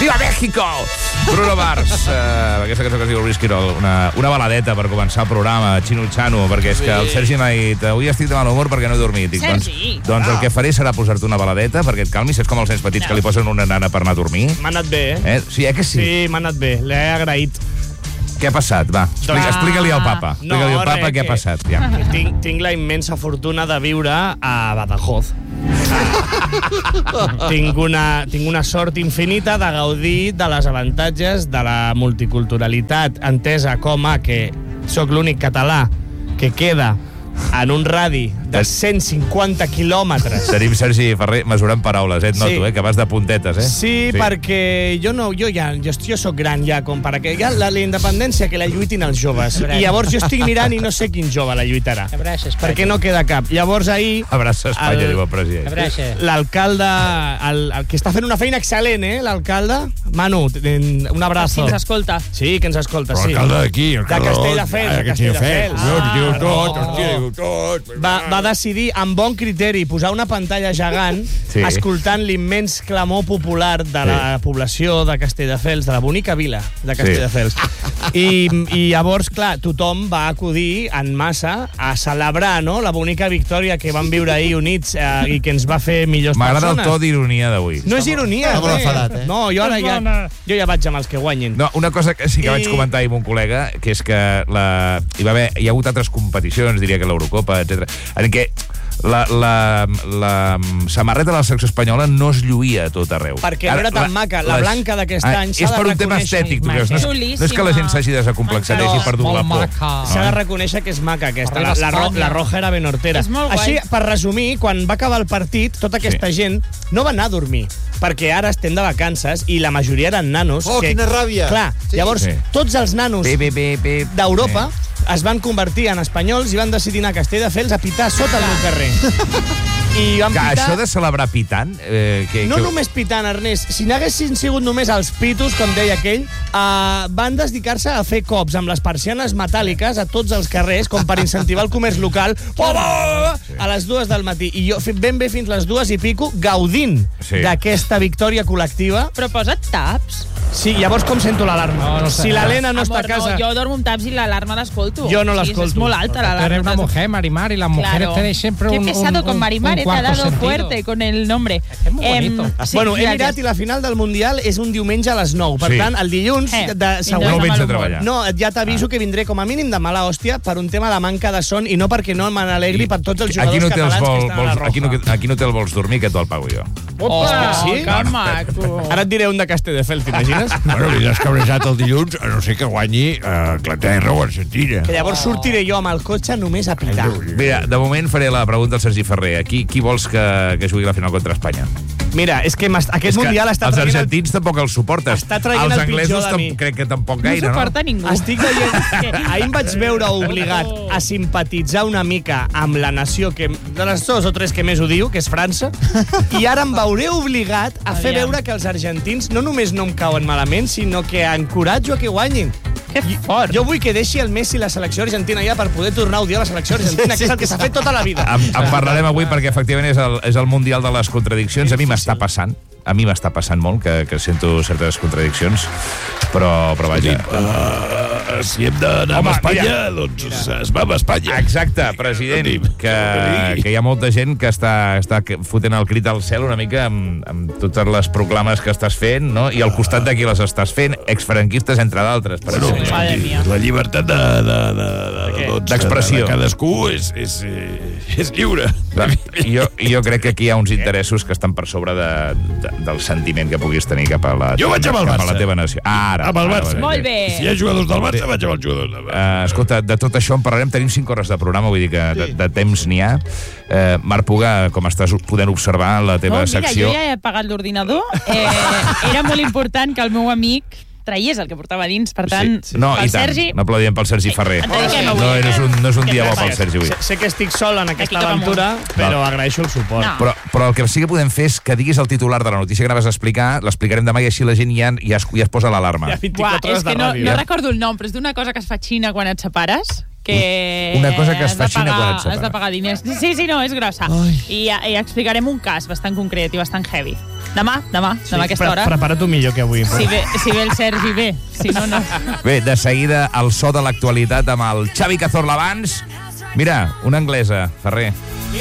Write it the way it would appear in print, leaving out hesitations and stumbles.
Viva México! Bruno Mars, aquesta cançó que es diu Risky Roll, una baladeta per començar el programa, xino-xano, perquè és que el Sergi m'ha dit avui estic de mal humor perquè no he dormit. Dic, doncs el que faré serà posar-te una baladeta perquè et calmis, és com els nens petits que li posen una nana per anar a dormir. M'ha anat bé, eh? Sí, que sí? Sí, m'ha anat bé, l'he agraït. Què ha passat? Va, explica-li al papa. Explica-li al papa què ha passat. Ja. Tinc la immensa fortuna de viure a Badajoz. Tinc una sort infinita de gaudir de les avantatges de la multiculturalitat, entesa com a que sóc l'únic català que queda en un radi de 150 quilòmetres. Tenim Sergi Ferrer mesurant paraules, et noto, que vas de puntetes, eh? Sí, perquè jo soc gran ja, com per que ja la independència que la lluitin els joves. I llavors jo estic mirant i no sé quin jove la lluitarà. Perquè no queda cap. Llavors ahir... Abraça Espanya, diu el president. L'alcalde, el que està fent una feina excel·lent, l'alcalde, Manu, un abrazo. Que ens escolta. Sí, que ens escolta, sí. L'alcalde d'aquí, el de Castelldefels. De Castelldefels. Va decidir, amb bon criteri, posar una pantalla gegant escoltant l'immens clamor popular de la població de Castelldefels, de la bonica vila de Castelldefels. I llavors, clar, tothom va acudir en massa a celebrar, no?, la bonica victòria que vam viure ahir units i que ens va fer millors persones. M'agrada el to d'ironia d'avui. No és ironia, no, jo ja vaig amb els que guanyin. No, una cosa que sí que vaig comentar ahir amb un col·lega, que és que hi ha hagut altres competicions, diria que l'Eurocopa, etc., en què la samarreta de la selecció espanyola no es lluïa a tot arreu. Perquè no era tan maca. La blanca d'aquest any s'ha de reconèixer. És per un tema estètic. No és que la gent s'hagi desacomplexat i hagi perdut la por. S'ha de reconèixer que és maca aquesta. La roja era ben hortera. Així, per resumir, quan va acabar el partit, tota aquesta gent no va anar a dormir, perquè ara estem de vacances i la majoria eren nanos. Oh, quina ràbia! Clar, llavors tots els nanos d'Europa es van convertir en espanyols i van decidir anar a Castelldefels a pitar sota el meu carrer. I van pitar... Això de celebrar pitant... No només pitant, Ernest. Si n'haguessin sigut només els pitos, com deia aquell, van dedicar-se a fer cops amb les persianes metàl·liques a tots els carrers, com per incentivar el comerç local, a les 2 del matí. I jo ben bé fins les 2 i pico gaudint d'aquesta victòria col·lectiva. Però posa't taps. Sí, llavors com sento l'alarma? Si l'Helena no està a casa... Jo dormo amb taps i l'alarma l'escolto. Jo no l'escolto. És molt alta l'alarma. Eres una mujer, Marimar, y las mujeres tenéis siempre un Qué pesado con Marimar, te ha dado fuerte con el nombre. Es muy bonito. Bueno, he mirat i la final del Mundial és un diumenge a les 9. Per tant, el dilluns següent... No vens a treballar. No, ja t'aviso que vindré com a mínim de mala hòstia per un tema de manca de son i no perquè no me n'alegri per tots els jugadors catalans que estan a la roja. Aquí no te'l vols dormir, que te'l pago jo. Sí? Que maco. Ara et diré un de Castelldefels, t'imagines? Bueno, li has cabrejat el dilluns, a no ser que guanyi Anglaterra o Argentina. Que llavors sortiré jo amb el cotxe només a pitar. Mira, de moment faré la pregunta al Sergi Ferrer. Qui vols que jugui la final contra Espanya? Mira, és que aquest Mundial està traient... Els argentins tampoc els suportes. Està traient el pitjor de mi. Crec que tampoc gaire, no? No suporta ningú. Estic veient... Ahir em vaig veure obligat a simpatitzar una mica amb la nació de les 2 o 3 que més odio, que és França, i ara em veuré obligat a fer veure que els argentins no només no em cauen malament, sinó que encoratjo a que guanyin. Que fort. Jo vull que deixi el Messi la selecció argentina ja per poder tornar a odiar la selecció argentina, que és el que s'ha fet tota la vida. En parlarem avui perquè efectivament és el Mundial de les contradiccions. A mi m'està passant. A mi m'està passant molt que sento certes contradiccions, però vaja. Si hem d'anar a Espanya, doncs es va a Espanya. Exacte, president, que hi ha molta gent que està fotent el crit al cel una mica amb totes les proclames que estàs fent, no? I al costat de qui les estàs fent, exfranquistes, entre d'altres. La llibertat d'expressió de cadascú és lliure. Jo crec que aquí hi ha uns interessos que estan per sobre del sentiment que puguis tenir cap a la teva nació. Amb el Barça. Molt bé. Si hi ha jugadors del Barça, vaig amb els jugadors del Barça. Escolta, de tot això en parlarem. Tenim 5 hores de programa, vull dir que de temps n'hi ha. Marc Puga, com estàs podent observar la teva secció... Mira, jo ja he apagat l'ordinador. Era molt important que el meu amic traies el que portava dins, per tant, no, pel Sergi... No aplaudiem pel Sergi Ferrer. No és un dia bo pel Sergi avui. Sé que estic sol en aquesta aventura, però agraeixo el suport. Però el que sí que podem fer és que diguis el titular de la notícia que anaves a explicar, l'explicarem demà i així la gent ja es posa l'alarma. Hi ha 24 hores de ràdio. No recordo el nom, però és d'una cosa que es fa Xina quan et separes, que una cosa que es fa Xina quan et separes. Has de pagar diners. Sí, no, és grossa. I explicarem un cas bastant concret i bastant heavy. Demà a aquesta hora. Prepara-t'ho millor que avui. Si ve el Sergi, bé. Si no, no. Bé, de seguida, el so de l'actualitat amb el Xavi Cazorla abans. Mira, una anglesa, Ferrer.